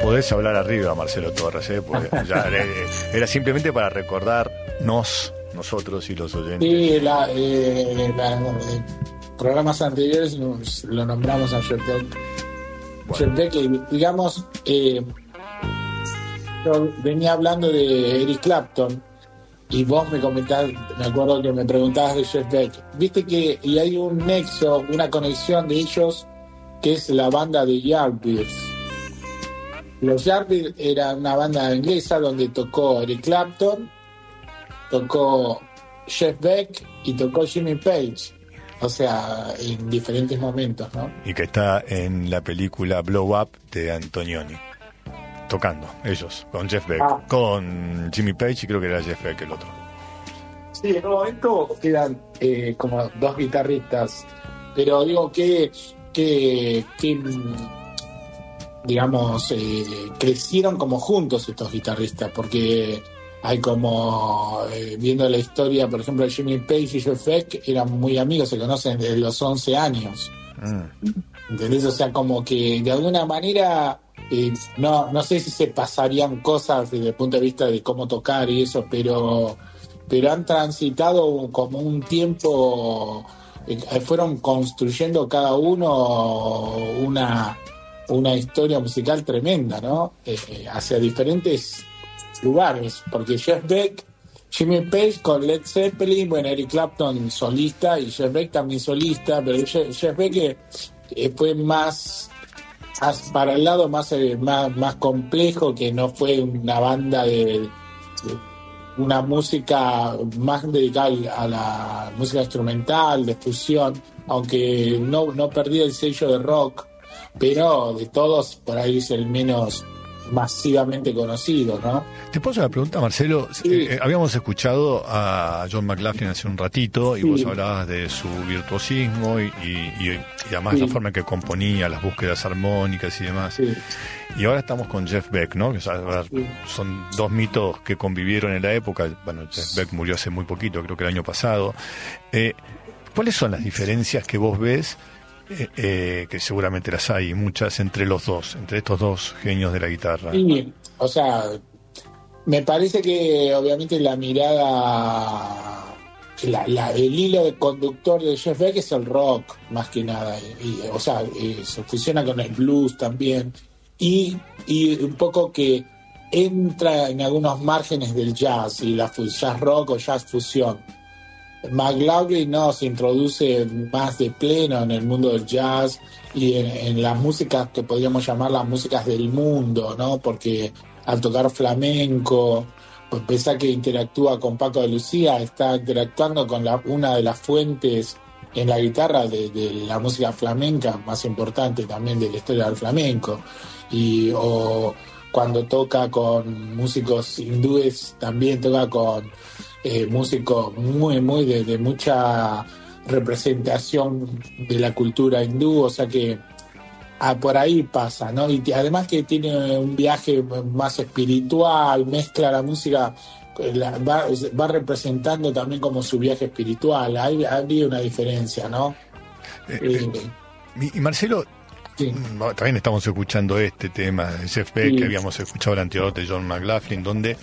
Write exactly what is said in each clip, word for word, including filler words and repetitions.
podés hablar arriba, Marcelo Torres, ¿eh? Porque ya era, era simplemente para recordarnos, nosotros y los oyentes. Sí, la, eh, la, en programas anteriores nos, lo nombramos a Jeff Beck. Bueno. Jeff Beck, digamos, eh, yo venía hablando de Eric Clapton y vos me comentabas, me acuerdo que me preguntabas de Jeff Beck. Viste que y hay un nexo, una conexión de ellos, que es la banda de Yardbirds. Los Yardbirds era una banda inglesa donde tocó Eric Clapton, tocó Jeff Beck y tocó Jimmy Page, o sea, en diferentes momentos, ¿no? Y que está en la película Blow Up de Antonioni, tocando ellos, con Jeff Beck, ah. con Jimmy Page y creo que era Jeff Beck el otro. Sí, en un momento quedan eh, como dos guitarristas, pero digo que, que, que digamos, eh, crecieron como juntos estos guitarristas, porque hay como, eh, viendo la historia, por ejemplo, Jimmy Page y Jeff Beck eran muy amigos, se conocen desde los once años. Mm. ¿Entendés? O sea, como que de alguna manera, eh, no, no sé si se pasarían cosas desde el punto de vista de cómo tocar y eso, pero, pero han transitado como un tiempo, eh, fueron construyendo cada uno una... una historia musical tremenda, ¿no? Eh, hacia diferentes lugares, porque Jeff Beck, Jimmy Page con Led Zeppelin, bueno, Eric Clapton solista y Jeff Beck también solista, pero Jeff, Jeff Beck eh, fue más, más para el lado más, eh, más más complejo, que no fue una banda de, de una música más dedicada a la música instrumental, de fusión, aunque no, no perdió el sello de rock, pero de todos por ahí es el menos masivamente conocido, ¿no? Te puedo hacer una pregunta, Marcelo. Sí. Eh, habíamos escuchado a John McLaughlin hace un ratito y sí. Vos hablabas de su virtuosismo y, y, y además sí. La forma en que componía, las búsquedas armónicas y demás. Sí. Y ahora estamos con Jeff Beck, ¿no? Que sí. Son dos mitos que convivieron en la época. Bueno, Jeff Beck murió hace muy poquito, creo que el año pasado. Eh, ¿Cuáles son las diferencias que vos ves? Eh, eh, que seguramente las hay muchas entre los dos, entre estos dos genios de la guitarra. Sí, o sea, me parece que obviamente la mirada, la, la, el hilo de conductor de Jeff Beck es el rock, más que nada, y, y, o sea, y se fusiona con el blues también, y, y un poco que entra en algunos márgenes del jazz, y la jazz rock o jazz fusión. McLaughlin no se introduce más de pleno en el mundo del jazz y en, en las músicas que podríamos llamar las músicas del mundo, ¿no? Porque al tocar flamenco, pues pese a que interactúa con Paco de Lucía, está interactuando con la, una de las fuentes en la guitarra de, de la música flamenca más importante también de la historia del flamenco. Y o cuando toca con músicos hindúes, también toca con Eh, músico muy, muy de, de mucha representación de la cultura hindú, o sea que ah, por ahí pasa, ¿no? Y t- además que tiene un viaje más espiritual, mezcla la música, la, va, va representando también como su viaje espiritual, hay, hay una diferencia, ¿no? Eh, eh, y Marcelo, sí. También estamos escuchando este tema de Jeff Beck, sí. Que habíamos escuchado el anterior de John McLaughlin, donde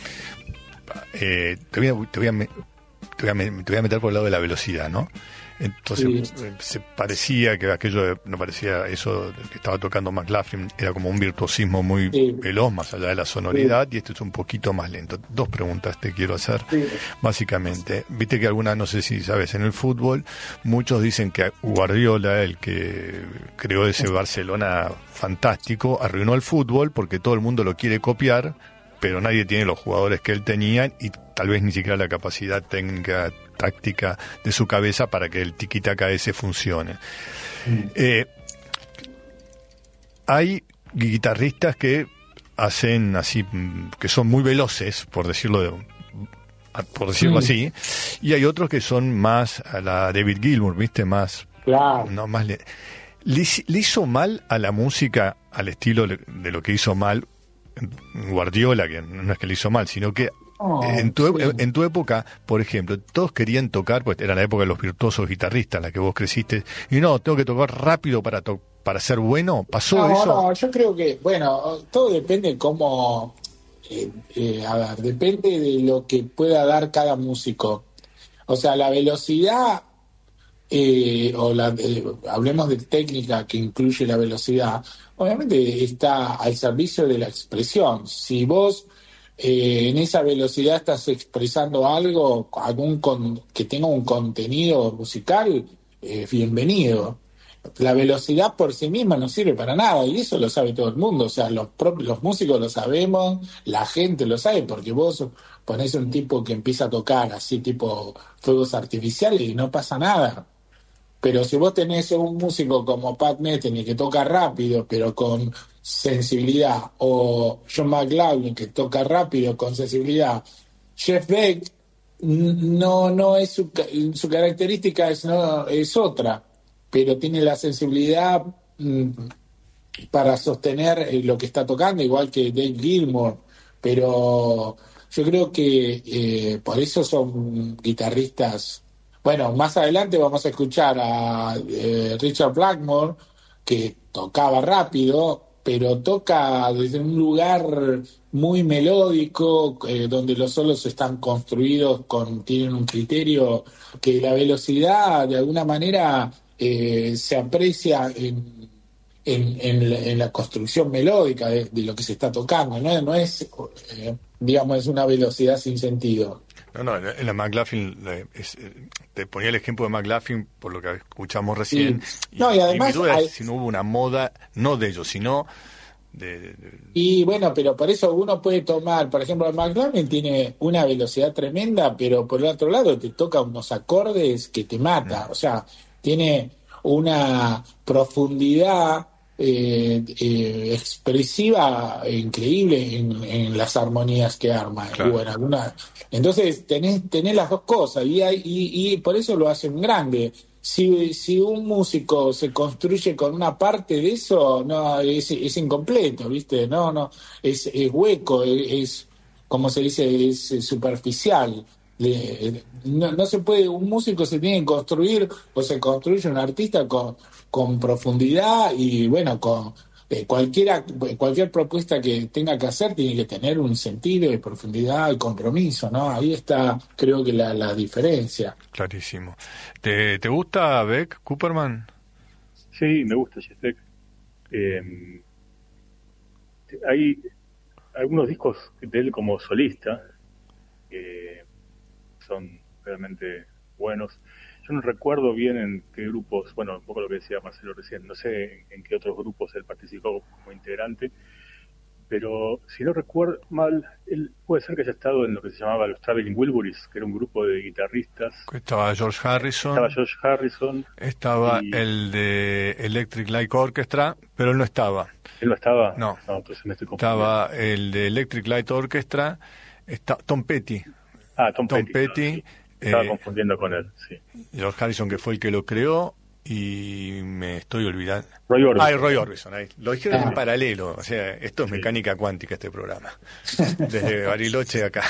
Eh, te, voy a, te, voy a, te, voy a, te voy a meter por el lado de la velocidad, ¿no? Entonces sí. Se parecía que aquello de, no parecía eso que estaba tocando McLaughlin, era como un virtuosismo muy sí. veloz, más allá de la sonoridad, sí. Y esto es un poquito más lento. Dos preguntas te quiero hacer, sí. Básicamente. Viste que algunas, no sé si sabes, en el fútbol muchos dicen que Guardiola, el que creó ese Barcelona fantástico, arruinó el fútbol porque todo el mundo lo quiere copiar, pero nadie tiene los jugadores que él tenía y tal vez ni siquiera la capacidad técnica, táctica de su cabeza para que el tiquitaca ese funcione. Mm. Eh, hay guitarristas que hacen así, que son muy veloces, por decirlo de, por decirlo mm. así, y hay otros que son más a la David Gilmour, ¿viste? Más, claro. No, más le, le, le hizo mal a la música, al estilo de lo que hizo mal Guardiola, que no es que le hizo mal, sino que Oh, en, tu, sí. en tu época, por ejemplo, todos querían tocar, pues era la época de los virtuosos guitarristas en la que vos creciste, y no, tengo que tocar rápido para to para ser bueno. ¿Pasó No, eso? no, yo creo que, bueno, todo depende de cómo, eh, eh, a ver, depende de lo que pueda dar cada músico. O sea, la velocidad, eh, o la, eh, hablemos de técnica que incluye la velocidad, obviamente está al servicio de la expresión. Si vos eh, en esa velocidad estás expresando algo, algún con, que tenga un contenido musical, eh, bienvenido. La velocidad por sí misma no sirve para nada y eso lo sabe todo el mundo, o sea, los propios, los músicos lo sabemos, la gente lo sabe, porque vos ponés un tipo que empieza a tocar así tipo fuegos artificiales y no pasa nada. Pero si vos tenés un músico como Pat Metheny que toca rápido pero con sensibilidad, o John McLaughlin que toca rápido con sensibilidad, Jeff Beck no no es su, su característica es no es otra, pero tiene la sensibilidad mmm, para sostener eh, lo que está tocando, igual que Dave Gilmour, pero yo creo que eh, por eso son guitarristas. Bueno, más adelante vamos a escuchar a eh, Richard Blackmore, que tocaba rápido, pero toca desde un lugar muy melódico, eh, donde los solos están construidos, con tienen un criterio que la velocidad de alguna manera eh, se aprecia en, en, en, la, en la construcción melódica de, de lo que se está tocando, no, no es, eh, digamos, es una velocidad sin sentido. No, no, en la McLaughlin, es, te ponía el ejemplo de McLaughlin por lo que escuchamos recién. Y, no, y además, y mi duda hay, es si no hubo una moda, no de ellos, sino de, de, de... Y bueno, pero por eso uno puede tomar, por ejemplo, el McLaughlin tiene una velocidad tremenda, pero por el otro lado te toca unos acordes que te mata. Mm. O sea, tiene una profundidad Eh, eh, expresiva e increíble en, en las armonías que arma. Claro. Y bueno, alguna... Entonces tenés, tenés las dos cosas y, hay, y, y por eso lo hacen grande. Si, si un músico se construye con una parte de eso, no es, es incompleto, ¿viste? No, no, es, es hueco, es, es, como se dice, es superficial. Le, no, no se puede, un músico se tiene que construir, o se construye un artista con, con profundidad y bueno, con eh, cualquiera, cualquier propuesta que tenga que hacer tiene que tener un sentido de profundidad y compromiso, ¿no? Ahí está, creo que la, la diferencia. Clarísimo. ¿Te, te gusta Beck, Cooperman? Sí, me gusta Jeff Beck. Eh, hay algunos discos de él como solista que son realmente buenos. Yo no recuerdo bien en qué grupos, bueno, un poco lo que decía Marcelo recién, no sé en, en qué otros grupos él participó como integrante, pero si no recuerdo mal, él puede ser que haya estado en lo que se llamaba los Traveling Wilburys, que era un grupo de guitarristas. Estaba George Harrison. Estaba George Harrison. Estaba y... el de Electric Light Orchestra, pero él no estaba. ¿Él no estaba? No. No, entonces me estoy confundiendo. Estaba el de Electric Light Orchestra, está Tom Petty. Ah, Tom, Tom Petty. Petty Claro, sí. Estaba eh, confundiendo con él, sí. George Harrison, que fue el que lo creó, y me estoy olvidando. Roy Orbison. Ah, Roy Orbison. Ahí. Lo dijeron ah. en paralelo. O sea, esto es sí. Mecánica cuántica, este programa. Desde Bariloche acá.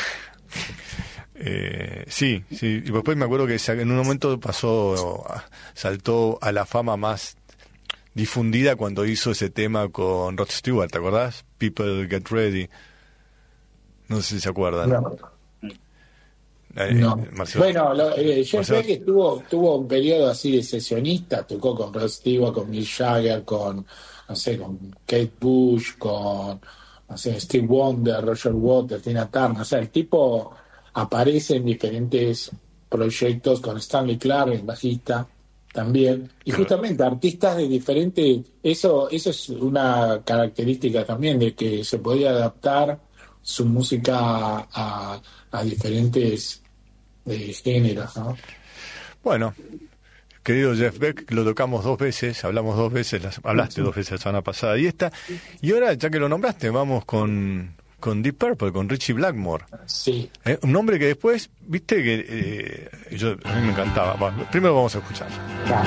Eh, sí, sí. Y después me acuerdo que en un momento pasó, saltó a la fama más difundida cuando hizo ese tema con Rod Stewart, ¿te acordás? People Get Ready. No sé si se acuerdan. No. Eh, no. Marcelo, bueno, lo, eh, Jeff Marcelo... Beck estuvo, tuvo un periodo así de sesionista, tocó con Rod Stewart, con Mick Jagger, con, no sé, con Kate Bush, con, no sé, Steve Wonder, Roger Waters, Tina Turner. O sea, el tipo aparece en diferentes proyectos con Stanley Clarke, el bajista, también. Y justamente artistas de diferentes... Eso, eso es una característica también, de que se podía adaptar su música a, a, a diferentes de géneros, ¿no? Bueno, querido Jeff Beck, lo tocamos dos veces, hablamos dos veces, las, hablaste dos veces la semana pasada y esta, y ahora ya que lo nombraste, vamos con, con Deep Purple, con Richie Blackmore. Sí. ¿Eh? Un nombre que después, viste que eh, yo, a mí me encantaba. Bueno, primero vamos a escuchar.